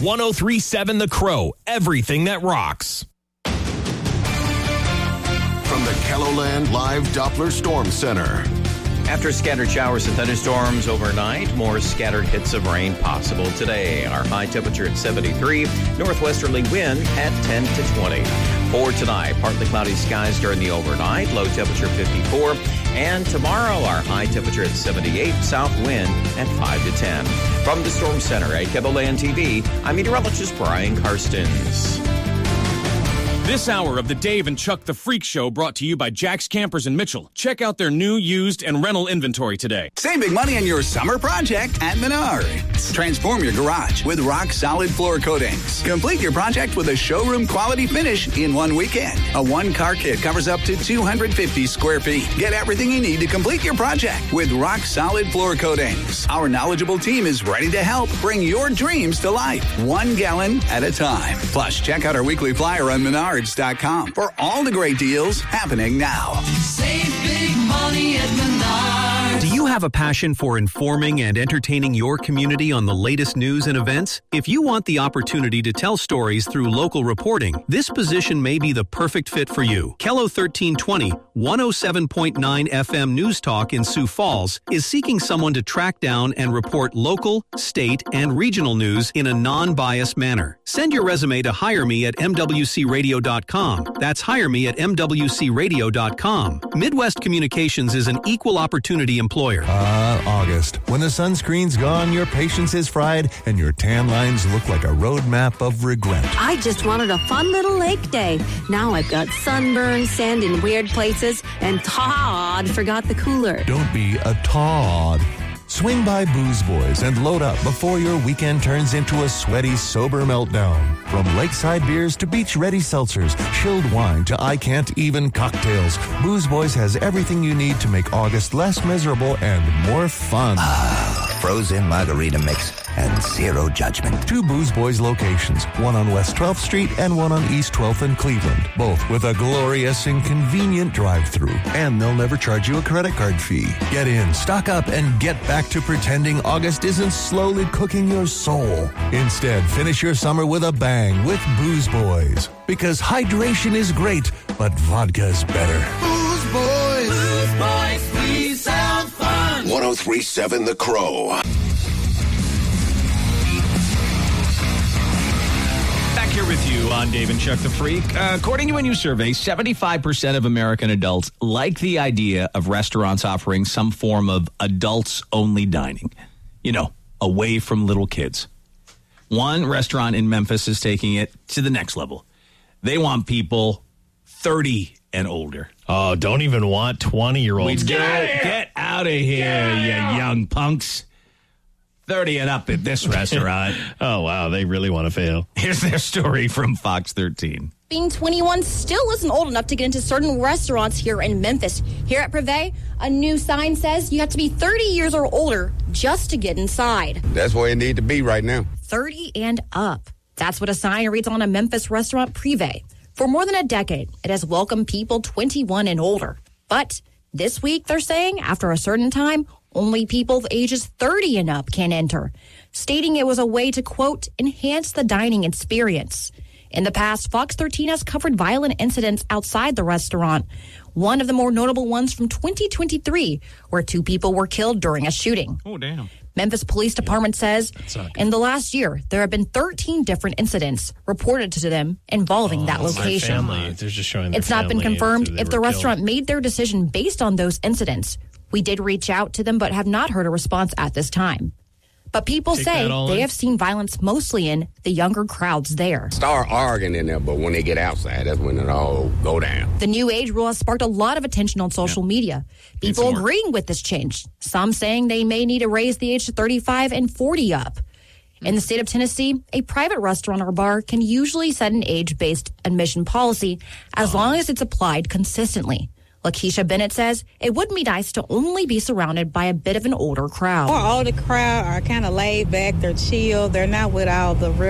103.7 The Crow, everything that rocks. From the KELOLAND Live Doppler Storm Center. After scattered showers and thunderstorms overnight, more scattered hits of rain possible today. Our high temperature at 73, northwesterly wind at 10 to 20. For tonight, partly cloudy skies during the overnight, low temperature 54. And tomorrow, our high temperature at 78, south wind at 5 to 10. From the Storm Center at KELOLAND TV, I'm meteorologist Brian Karstens. This hour of the Dave and Chuck the Freak Show brought to you by Jack's Campers in Mitchell. Check out their new, used, and rental inventory today. Save big money on your summer project at Menards. Transform your garage with rock-solid floor coatings. Complete your project with a showroom-quality finish in one weekend. A one-car kit covers up to 250 square feet. Get everything you need to complete your project with rock-solid floor coatings. Our knowledgeable team is ready to help bring your dreams to life, 1 gallon at a time. Plus, check out our weekly flyer on Menards.com for all the great deals happening now. Save big money at Menards. Do you have a passion for informing and entertaining your community on the latest news and events? If you want the opportunity to tell stories through local reporting, this position may be the perfect fit for you. KELO 1320, 107.9 FM News Talk in Sioux Falls is seeking someone to track down and report local, state, and regional news in a non-biased manner. Send your resume to hireme@mwcradio.com. That's hireme@mwcradio.com. Midwest Communications is an equal opportunity employer. August. When the sunscreen's gone, your patience is fried, and your tan lines look like a roadmap of regret. I just wanted a fun little lake day. Now I've got sunburn, sand in weird places, and Todd forgot the cooler. Don't be a Todd. Swing by Booze Boys and load up before your weekend turns into a sweaty, sober meltdown. From lakeside beers to beach-ready seltzers, chilled wine to I-can't-even cocktails, Booze Boys has everything you need to make August less miserable and more fun. Frozen margarita mix and zero judgment. 2 Booze Boys locations, one on West 12th Street and one on East 12th in Cleveland, both with a glorious and convenient drive-thru. And they'll never charge you a credit card fee. Get in, stock up, and get back to pretending August isn't slowly cooking your soul. Instead, finish your summer with a bang with Booze Boys. Because hydration is great, but vodka's better. Booze Boys. Booze Boys, we sound fun. 103.7 The Crow. Back here with you on Dave and Chuck the Freak. According to a new survey, 75% of American adults like the idea of restaurants offering some form of adults-only dining. You know, away from little kids. One restaurant in Memphis is taking it to the next level. They want people 30 and older. Oh, don't even want 20-year-olds. Get out of here, you young punks. 30 and up at this restaurant. Oh, wow. They really want to fail. Here's their story from Fox 13. Being 21 still isn't old enough to get into certain restaurants here in Memphis. Here at Privé, a new sign says you have to be 30 years or older just to get inside. That's where you need to be right now. 30 and up. That's what a sign reads on a Memphis restaurant, Privé. For more than a decade, it has welcomed people 21 and older. But this week, they're saying, after a certain time, only people of ages 30 and up can enter, stating it was a way to, quote, enhance the dining experience. In the past, Fox 13 has covered violent incidents outside the restaurant. One of the more notable ones from 2023, where 2 people were killed during a shooting. Oh, damn. Memphis Police Department says in the last year, there have been 13 different incidents reported to them involving that location. They're just showing it's not been confirmed if the restaurant made their decision based on those incidents. We did reach out to them, but have not heard a response at this time. But people say they have seen violence mostly in the younger crowds there. Start arguing in there, but when they get outside, that's when it all go down. The new age rule has sparked a lot of attention on social media. People agreeing with this change. Some saying they may need to raise the age to 35 and 40 up. In the state of Tennessee, a private restaurant or bar can usually set an age-based admission policy as long as it's applied consistently. Lakeisha Bennett says it would be nice to only be surrounded by a bit of an older crowd. Our older crowd are kind of laid back. They're chill. They're not with all the real